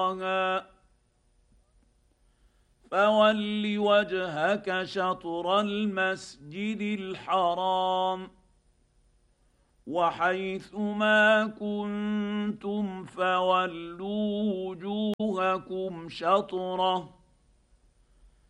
فول وجهك شطر المسجد الحرام وحيث ما كنتم فولوا وجوهكم شطره